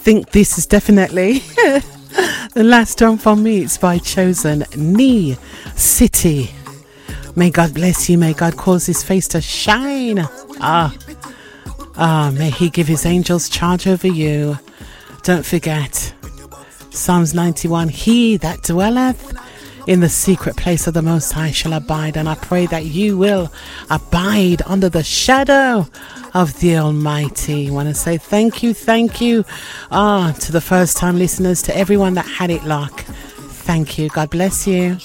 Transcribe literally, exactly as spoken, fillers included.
think this is definitely the last one from me. It's by Chosen Knee City. May God bless you. May God cause his face to shine. Ah, ah, may he give his angels charge over you. Don't forget, Psalms ninety-one, he that dwelleth in the secret place of the Most High shall abide. And I pray that you will abide under the shadow of the Almighty. I want to say thank you, thank you ah, to the first time listeners, to everyone that had it locked. Thank you. God bless you.